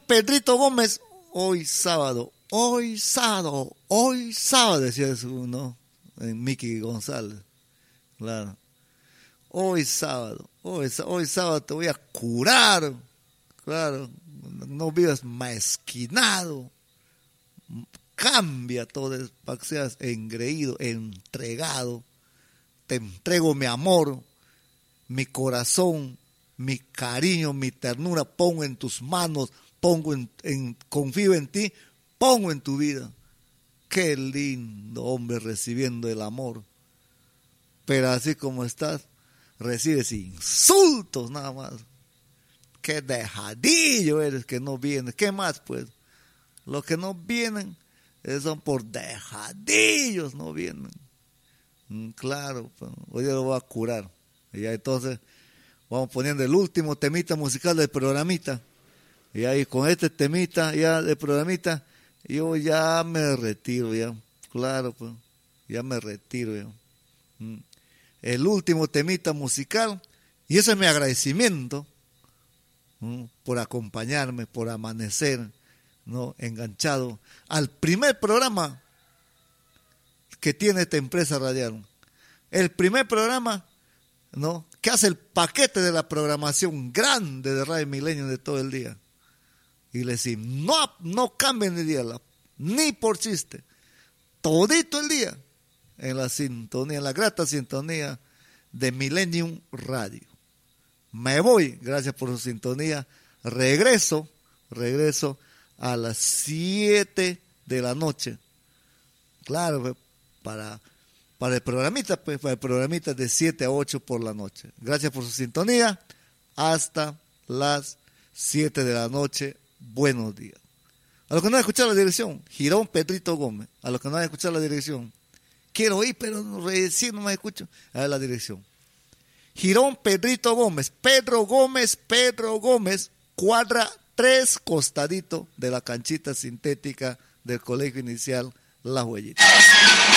Pedrito Gómez, hoy sábado, decía eso, ¿no? En Mickey González, claro. Hoy sábado te voy a curar, claro. No vivas mezquinado, cambia todo para que seas engreído, entregado. Te entrego mi amor, mi corazón, mi cariño, mi ternura, pongo en tus manos, confío en ti, pongo en tu vida. Qué lindo hombre recibiendo el amor. Pero así como estás, recibes insultos nada más. Qué dejadillo eres que no vienes. ¿Qué más pues? Los que no vienen son por dejadillos, no vienen. Claro, pues, hoy lo voy a curar. Y ya entonces vamos poniendo el último temita musical del programita. Y ahí con este temita ya del programita, yo ya me retiro ya. Claro, pues, ya me retiro ya. El último temita musical, y ese es mi agradecimiento por acompañarme, por amanecer, ¿no? Enganchado al primer programa que tiene esta empresa radial. El primer programa, ¿no? Que hace el paquete de la programación grande de Radio Milenio de todo el día. Y le decimos, no cambien de día, ni por chiste. Todito el día en la sintonía, en la grata sintonía de Millennium Radio. Me voy, gracias por su sintonía. Regreso a las 7 de la noche. Claro, para el programita, pues, para el programita de 7 a 8 por la noche. Gracias por su sintonía. Hasta las 7 de la noche. Buenos días. A los que no han escuchado la dirección, Girón Pedrito Gómez. A los que no han escuchado la dirección, quiero ir, pero recién no me escucho. A ver la dirección. Girón Pedrito Gómez, Pedro Gómez, cuadra 3, costadito de la canchita sintética del Colegio Inicial Las Huellitas.